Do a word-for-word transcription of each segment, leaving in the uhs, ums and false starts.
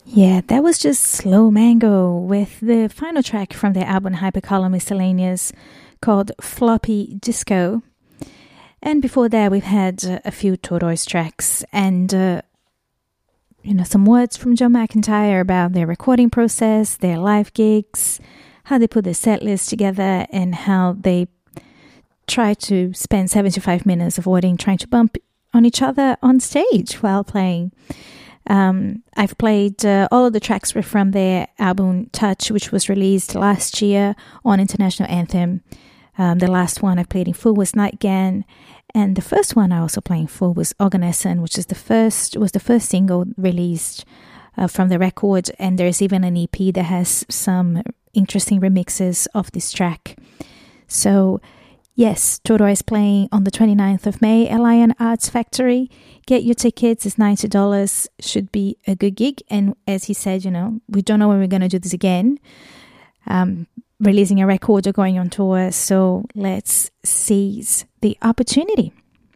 Yeah, that was just Slow Mango with the final track from their album Hypercolor Miscellaneous called Floppy Disco. And before that, we've had uh, a few Tortoise tracks and, uh, you know, some words from John McEntire about their recording process, their live gigs, how they put their set list together, and how they try to spend seventy-five minutes avoiding trying to bump on each other on stage while playing. Um, I've played uh, all of the tracks were from their album Touch, which was released last year on International Anthem. Um, the last one I played in full was Nightgan, and the first one I also played in full was Organism, which is the first was the first single released uh, from the record. And there's even an E P that has some interesting remixes of this track. So yes, Tortoise is playing on the twenty-ninth of May at Lion Arts Factory. Get your tickets, it's ninety dollars, should be a good gig. And as he said, you know, we don't know when we're going to do this again. Um, releasing a record or going on tour, so let's seize the opportunity.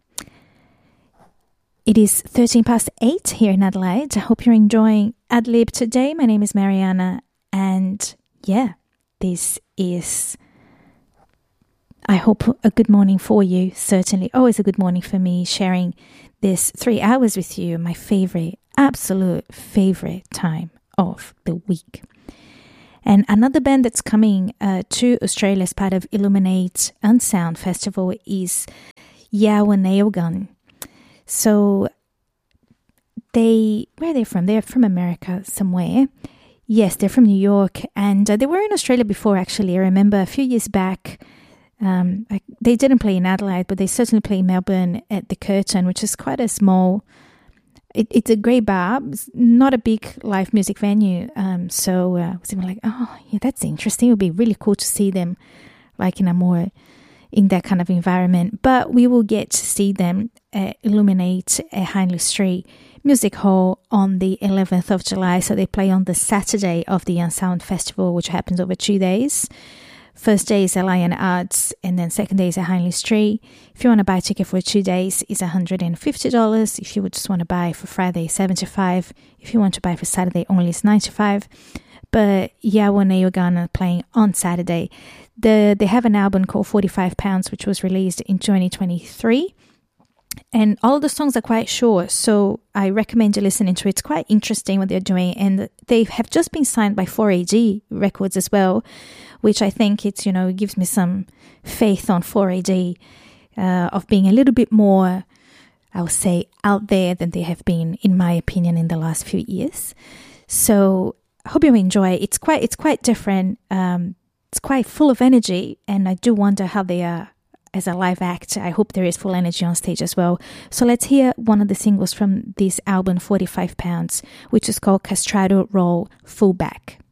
It is thirteen past eight here in Adelaide. I hope you're enjoying Adlib today. My name is Mariana, and yeah, this is, I hope, a good morning for you. Certainly always a good morning for me, sharing this three hours with you, my favorite, absolute favorite time of the week. And another band that's coming uh, to Australia as part of Illuminate Unsound Festival is Yawaneogun. So they, where are they from? They're from America somewhere. Yes, they're from New York, and uh, they were in Australia before, actually. I remember a few years back, um, I, they didn't play in Adelaide, but they certainly played in Melbourne at the Curtin, which is quite a small, it, it's a great bar. It's not a big live music venue. Um, so uh, I was even like, oh, yeah, that's interesting. It would be really cool to see them like in a more, in that kind of environment. But we will get to see them at Illuminate at Hindley Street Music Hall on the eleventh of July. So they play on the Saturday of the Unsound Festival, which happens over two days. First day is at Lion Arts, and then second day is at Hindley Street. If you want to buy a ticket for two days, it's one hundred fifty dollars. If you would just want to buy for Friday, seventy-five dollars. If you want to buy for Saturday only, it's ninety-five dollars. But Yawaneogun are playing on Saturday. The, they have an album called forty-five pounds, which was released in twenty twenty-three. And all of the songs are quite short, so I recommend you listening to it. It's quite interesting what they're doing. And they have just been signed by four A D Records as well, which I think it's, you know, it gives me some faith on four A D uh, of being a little bit more, I would say, out there than they have been, in my opinion, in the last few years. So I hope you enjoy it. It's quite, it's quite different. Um, it's quite full of energy, and I do wonder how they are as a live act. I hope there is full energy on stage as well. So let's hear one of the singles from this album, forty-five pounds, which is called Castrato Roll Fullback.